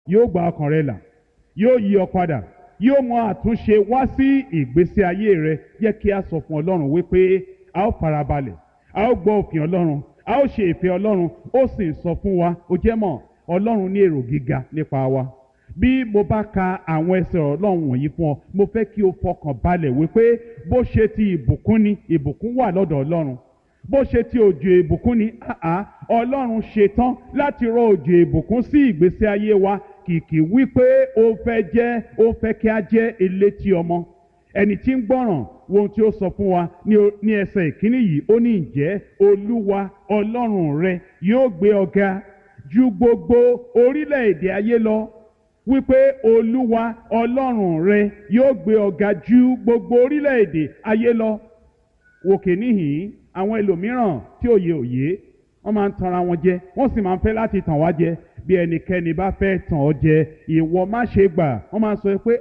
yóò gba ọkàn rẹ là, yóò yí ọ padà, yóò mú àtúnṣe wá sí ìgbésí ayé rẹ. Jẹ́ kí a sọ fún Ọlọ́run wípé a ó farabalẹ̀, a ó gbọ́ òfin Ọlọ́run, a ó ṣe ìfẹ́ Ọlọ́run. Ó sì sọ fún wa, ó jẹ́ mọ̀, Ọlọ́run ní èrò gíga nípa wa. Bí mo bá ka àwọn ẹsẹ̀ Ọlọ́run wọ̀nyí fún ọ, mo fẹ́ kí o fọkàn balẹ̀ wípé bó ṣe ti ìbùkún ni, ìbùkún wà lọ́dọ̀ Ọlọ́run. Bó ṣe ti òjò ìbùkún ni, Ọlọ́run ṣetán láti rọ òjò ìbùkún sí ìgbésí ayé wa. Kìkì wípé ó fẹ́ kí a jẹ́ elétí ọmọ, ẹni tí ń gbọ́ràn. Wo ohun tí ó sọ fún wa ní ẹsẹ̀ ìkíní yìí. Ó ní, ǹjẹ́ Olúwa Ọlọ́run rẹ yóò gbé ọ ga ju gbogbo orílẹ̀-èdè ayé lọ. Wípé Olúwa Ọlọ́run rẹ yóò gbé ọ ga ju gbogbo orílẹ̀-èdè ayé lọ. Wòkè níhìn-ín, àwọn ẹlòmíràn tí òye wọ́n máa ń tanra wọn jẹ, wọ́n sì máa ń fẹ́ láti tàn wá jẹ. Bí ẹnikẹ́ni bá fẹ́ tàn ọ́ jẹ, ìwọ má ṣe gbà. Wọ́n máa ń sọ pé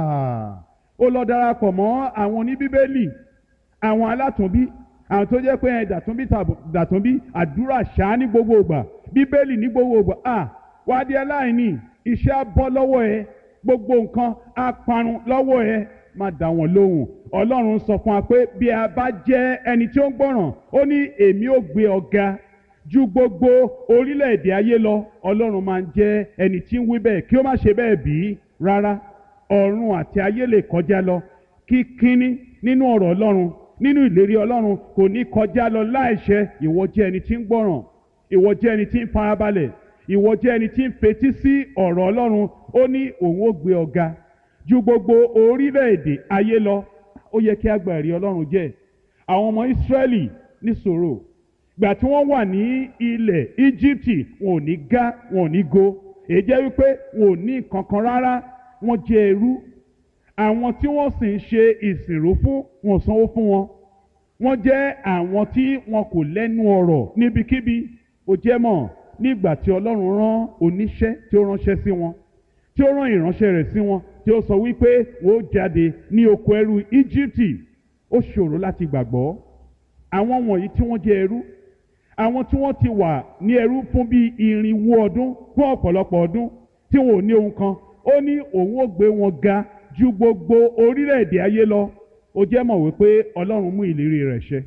ó lọ darapọ̀ mọ́ àwọn oníbíbélì, àwọn alátùnbí, àwọn tó jẹ́ pé dàtúnbí àdúrà ṣáá ní gbogbo ìgbà, bíbélì ní gbogbo ìgbà. Wá di aláìní, iṣẹ́ á bọ́ lọ́wọ́ ẹ, gbogbo nǹkan á parun lọ́wọ́ ẹ. Má dá wọn lóhùn. Ọlọ́run sọ fún wa pé bí a bá jẹ́ ẹni tí ó ń gbọ́ràn, ó ní èmi ó gbé ọ ga ju gbogbo orílẹ̀-èdè ayé lọ. Ọlọ́run máa ń jẹ́ ẹni tí ń wí bẹ́ẹ̀. Kí ó má ṣe bẹ́ẹ̀ bí? Rárá. Ọ̀run àti ayé lè kọjá lọ, kíkíní nínú ọ̀rọ̀ Ọlọ́run, nínú ìlérí Ọlọ́run kò ní kọjá lọ láìṣẹ. Ìwọ jẹ́ ẹni tí ń gbọ́ràn, ìwọ jẹ́ ẹni tí ń farabalẹ̀, ìwọ jẹ́ ẹni tí ń fetí sí ọ̀rọ̀ Ọlọ́run. Ó ní òun ó gbé ọ ga ju gbogbo orílẹ̀-èdè ayé lọ. Ó yẹ kí a gba ẹ̀rí Ọlọ́run jẹ́. Àwọn ọmọ Ísírẹ́lì ní sùúrù. Gbà tí wọ́n wà ní ilẹ̀ Íjíbítì, wọn ò ní gá, wọn ò ní go. Èyí jẹ́ wípé wọn ò ní nǹkan kan rárá. Wọ́n jẹ́ ẹrú. Àwọn tí wọ́n sì ń ṣe ìsìnrú fún, wọn ò sanwó fún wọn. Wọ́n jẹ́ àwọn tí wọn kò lẹ́nu ọ̀rọ̀ níbikíbi. Ó jẹ́ mọ̀, nígbà tí Ọlọ́run rán oníṣẹ́ tí ó ránṣẹ́ sí wọn, tí ó rán ìránṣẹ́ rẹ̀ sí wọn, tí ó sọ wípé wọ́n ó jáde ní oko ẹrú Íjíbítì, ó ṣòro láti gbàgbọ́. Àwọn wọ̀nyí tí wọ́n jẹ́ ẹrú, àwọn tí wọ́n ti wà ní ẹrú fún bí 400 ọdún, fún ọ̀pọ̀lọpọ̀ ọdún, tí wọn ò ní ohun kan. Ó ní òun ó gbé wọn ga ju gbogbo orílẹ̀-èdè ayé lọ. Ó jẹ́ mọ̀ wípé Ọlọ́run mú ìlérí rẹ̀ ṣẹ.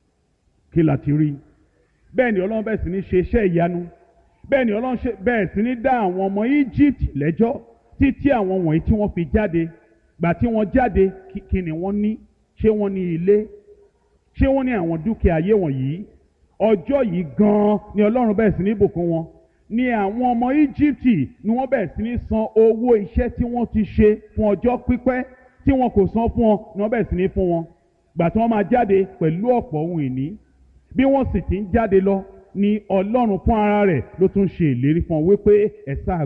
Kí la ti rí? Bẹ́ẹ̀ ni Ọlọ́run bẹ̀rẹ̀ sí ní ṣe iṣẹ́ ìyanu. Bẹ́ẹ̀ ni Ọlọ́run bẹ̀rẹ̀ sí ní dá àwọn ọmọ Íjíbítì lẹ́jọ́ títí àwọn wọ̀nyí tí wọ́n fi jáde. Gbà tí wọ́n jáde, kí ni wọ́n ní? Ṣé wọ́n ní ilé? Ṣé wọ́n ní àwọn dúkìá ayé wọ̀nyí? Ọjọ́ yìí gan-an ni Ọlọ́run bẹ̀rẹ̀ sí ní bùkún wọn. Ni àwọn ọmọ Íjíbítì ni wọ́n bẹ̀rẹ̀ sí ní san owó iṣẹ́ tí wọ́n ti ṣe fún ọjọ́ pípẹ́ tí wọn kò san fún wọn, ni wọ́n bẹ̀rẹ̀ sí ní fún wọn. Gbà tí wọ́n máa jáde pẹ̀lú ọ̀pọ̀ ohun ìní. Bí wọ́n sì ti ń jáde lọ, ni Ọlọ́run fún ara rẹ̀ ló tún ṣe ìlérí fún wọn wípé ẹ sáà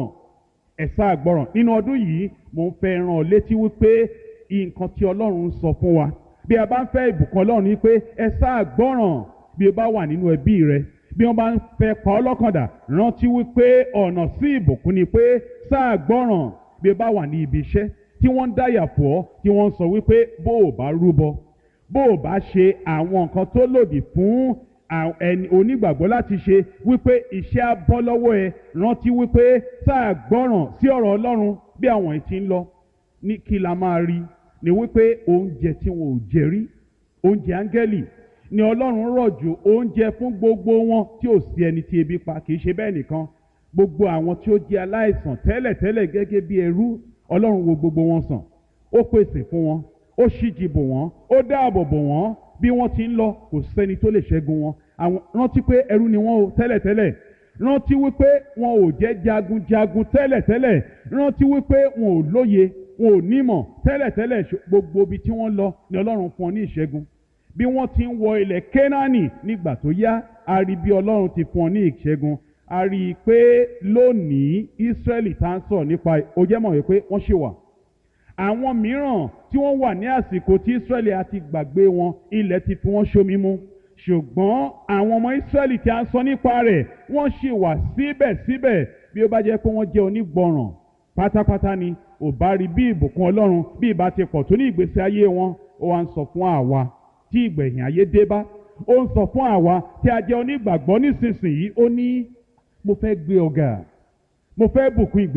gbọ́ràn. Nínú ọdún yìí, mo ń fẹ́ rán ọ létí wípé nǹkan tí Ọlọ́run ń sọ fún wa, bí a bá ń fẹ́ ìbùkún Ọlọ́run, ni pé ẹ sáà gbọ́ràn. Bí o bá wà nínú ẹbí rẹ, bí wọ́n bá ń fẹ́ pa ọ́ lọ́kàndà, rántí wípé ọ̀nà sí ìbùkún ni pé sáà gbọ́ràn. Bí o bá wà ní ibi iṣẹ́ tí wọ́n ń dáyà fún ọ, tí wọ́n ń sọ wípé bó o bá rúbọ, bó o bá ṣe àwọn nǹkan tó lòdì fún ẹni onígbàgbọ́ láti ṣe, wípé iṣẹ́ á bọ́ lọ́wọ́ ẹ. Rántí wípé sáà gbọ́ràn sí ọ̀rọ̀ Ọlọ́run. Bí àwọn yìí ti ń lọ, ní kí la máa rí? Ni wípé oúnjẹ tí wọn ò jẹ rí, oúnjẹ áńgẹ́lì, ni Ọlọ́run rọ̀jò oúnjẹ fún gbogbo wọn, tí ò sí ẹni tí ebi pa. Kì í ṣe bẹ́ẹ̀ nìkan, gbogbo àwọn tí ó jẹ́ aláìsàn tẹ́lẹ̀tẹ́lẹ̀ gẹ́gẹ́ bí ẹrú, Ọlọ́run wo gbogbo wọn sàn. Ó pèsè fún wọn, ó ṣíji bò wọ́n, ó dáàbò bò wọ́n. Bí wọ́n ti ń lọ, kò sẹ́ni tó lè ṣẹ́gun wọn. Rántí pé ẹrú ni wọ́n o tẹ́lẹ̀tẹ́lẹ̀. Rántí wípé wọn ò jẹ́ jagunjagun tẹ́lẹ̀tẹ́lẹ̀. Rántí wípé wọn ò lóye, wọn ò nímọ̀ tẹ́lẹ̀tẹ́lẹ̀. Gbogbo ibi tí wọ́n lọ ni Ọlọ́run fún wọn ní ìṣẹ́gun. Bí wọ́n ti ń wọ ilẹ̀ Kénáánì, nígbà tó yá, a rí bí Ọlọ́run ti fún wọn ní ìṣẹ́gun. A rí i pé lónìí Ísírẹ́lì tá ń sọ̀rọ̀ nípa, ó jẹ́ mọ̀ wípé wọ́n ṣì wà. Àwọn mìíràn tí wọ́n wà ní àsìkò tí Ísírẹ́lì àti gbàgbé wọn, ilẹ̀ ti fi wọ́n ṣomi mu. Ṣùgbọ́n àwọn ọmọ Ísírẹ́lì tí a ń sọ nípa rẹ̀, wọ́n ṣì wà síbẹ̀síbẹ̀. Bí ó bá jẹ́ pé wọ́n jẹ́ onígbọràn pátápátá ni, ò bá rí bí ìbùkún Ọlọ́run bí ìbá ti pọ̀ tó ní ìgbésí ayé wọn. Ó wá ń sọ fún àwa tí ìgbẹ̀yìn ayé dé bá, ó ń sọ fún àwa tí a jẹ́ onígbàgbọ́ nísinsìnyí. Ó ní, mo fẹ́ gbé ọ ga, mo fẹ́ bùkún